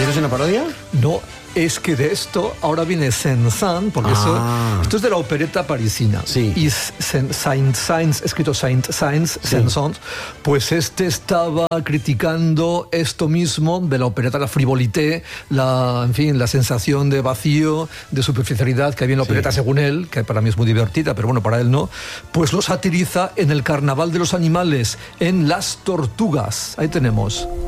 ¿Eso es una parodia? No, es que de esto ahora viene Saint-Saëns, porque esto es de la opereta parisina. Sí. Y Saint-Saëns, escrito Saint-Saëns, Sí. Saint-Saëns, pues estaba criticando esto mismo de la opereta, la frivolité, en fin, la sensación de vacío, de superficialidad que había en la opereta, según él, que para mí es muy divertida, pero bueno, para él no, pues lo satiriza en el Carnaval de los Animales, en Las Tortugas. Ahí tenemos.